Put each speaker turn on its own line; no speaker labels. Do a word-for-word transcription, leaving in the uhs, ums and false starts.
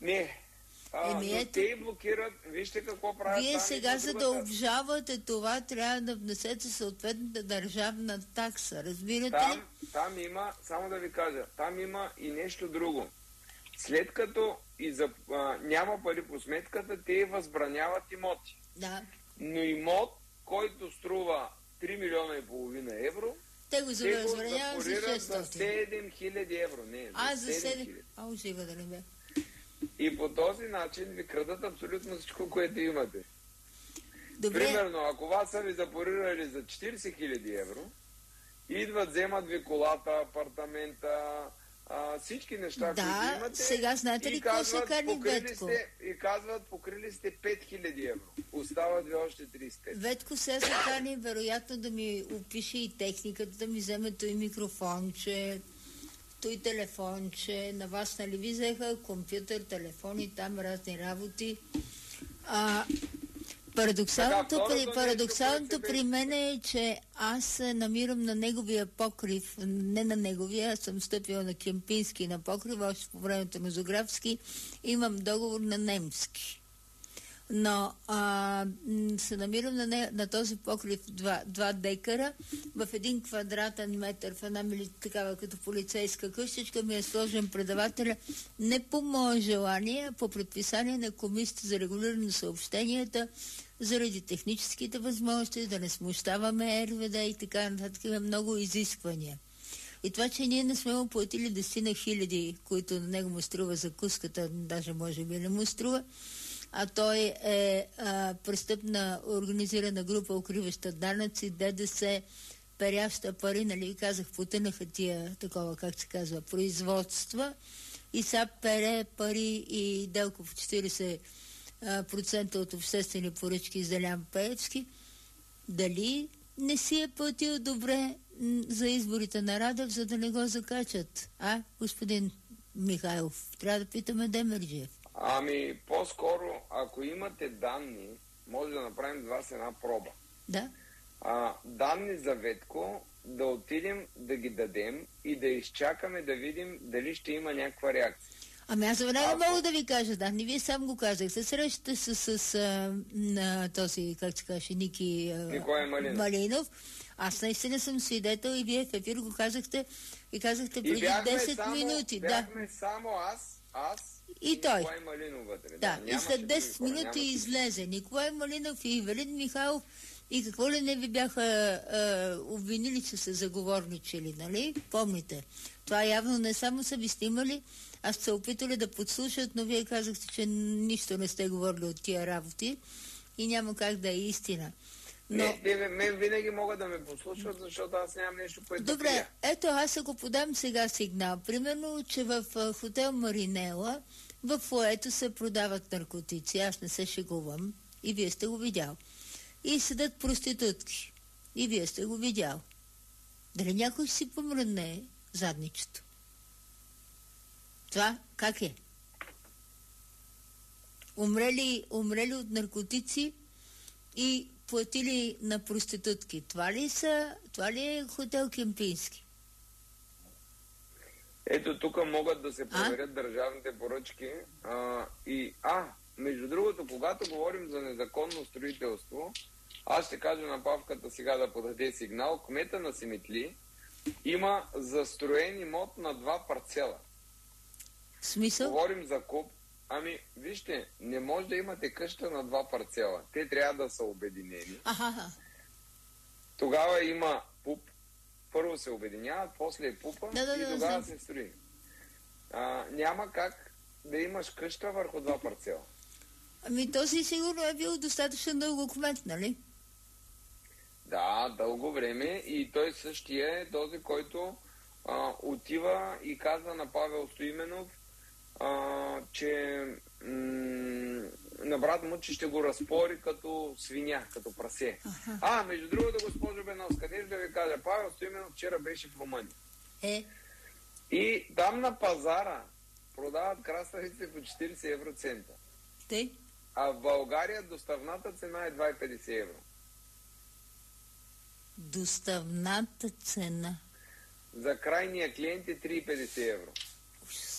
Не. А,
Еми,
но
ето,
те блокират, вижте какво правят.
вие
там
сега,
и
за да
другата.
обжавате това, трябва да внесете съответната държавна такса. Разбирате
Там,
ли?
там има, само да ви кажа, там има и нещо друго. След като и за, а, няма пари по сметката, те възбраняват имоти.
Да.
Но имот, който струва три милиона и половина евро,
Те го
те го
забраняват за
запорират за
шестстотин.
седем хиляди евро. Не,
А,
за
за
седем
седем.
хиляди.
А, ужива да не бе.
И по този начин ви крадат абсолютно всичко, което имате.
Добре.
Примерно, ако вас са ви запорирали за четиридесет хиляди евро, идват, вземат ви колата, апартамента, а, всички неща,
Да,
които имате.
сега знаете ли
и
какво се
казват,
кани
покрили
Ветко?
сте, и казват, покрили сте пет хиляди евро. Остават ви още тридесет и пет.
Ветко се се кани вероятно да ми опише и техниката, да ми вземе той микрофонче, той телефонче. На вас нали ви взеха компютър, телефони, там разни работи. А, Парадоксалното,
Така,
при,
второто
парадоксалното
нещо,
при
което
мен е, че аз се намирам на неговия покрив, не на неговия, аз съм стъпила на Кемпински на покрив, още по времето на Зографски, имам договор на немски. Но а, се намирам на, не, на този покрив два декара, в един квадратен метър, в една мили, такава като полицейска къщичка ми е сложен предавателя не по мое желание, а по предписание на Комисията за регулиране на съобщенията, заради техническите възможности, да не смущаваме РВД и така нататък, има много изисквания. И това, че ние не сме му платили десетина хиляди, които на него му струва закуската, даже може би не му струва, а той е а, престъпна организирана група, укриваща данъци, ДДС, перяща пари, нали, казах, потънаха тия, такова, как се казва, производства, и сега пере пари и делко в четиридесет процента от обществени поръчки за Делян Пеевски. Дали не си е платил добре за изборите на Радев, за да не го закачат? А, господин Михайлов? Трябва да питаме Демерджиев.
Ами, по-скоро, ако имате данни, може да направим с вас една проба.
Да.
А, данни за Ветко, да отидем да ги дадем и да изчакаме да видим дали ще има някаква реакция.
Ами аз веднага
Ако...
мога да ви кажа, да, не вие сам го казах. Се срещате с, с, с а, на този, как се каже, Ники а,
Николай Малинов.
Малинов. Аз наистина съм свидетел и вие в ефир го казахте и казахте преди десет
само,
минути.
Бяхме
да.
само аз, аз
и,
и
той.
Николай Малинов вътре.
Да,
да
и след десет минути излезе Николай Малинов и Ивелин Михайлов и какво ли не ви бяха а, обвинили, че са заговорничили, нали? Помните. Това явно не само са ви снимали, а сте се опитали да подслушат, но вие казахте, че нищо не сте говорили от тия работи и няма как да е истина. Но...
Не, те, мен винаги могат да ме послушат, защото аз нямам нещо, което да
Добре,
крия.
ето аз ако подам сега сигнал, примерно, че в а, хотел Маринела в фоето се продават наркотици, аз не се шегувам и вие сте го видял. И седат проститутки и вие сте го видял. Дали някой си помръдне задничето? Това как е? Умрели, умрели от наркотици и платили на проститутки. Това ли са, това ли е хотел Кемпински?
Ето тук могат да се проверят а? държавните поръчки. А, и, а, между другото, когато говорим за незаконно строителство, аз ще кажа на Павката сега да подаде сигнал. Кмета на Симитли има застроен имот на два парцела.
В смисъл?
Говорим за куп. Ами, вижте, не може да имате къща на два парцела. Те трябва да са обединени.
Аха.
Тогава има пуп. Първо се обединяват, после е пупа
да, да,
и
да,
тогава
да.
се строи. А, няма как да имаш къща върху два парцела.
Ами този сигурно е бил достатъчно дълго кмет, нали?
Да, дълго време и той същия е този, който а, отива и казва на Павел Стоименов, а, че м- на брат му, че ще го разпори като свиня, като прасе.
Аха.
А, между другото, госпожо Беновска, нещо да ви кажа, Павел Стоименов вчера беше в Румъния.
Е?
И там на пазара продават краставици по четиридесет евроцента.
Те?
А в България доставната цена е два и петдесет евро.
Доставната цена?
За крайния клиент е три и петдесет евро.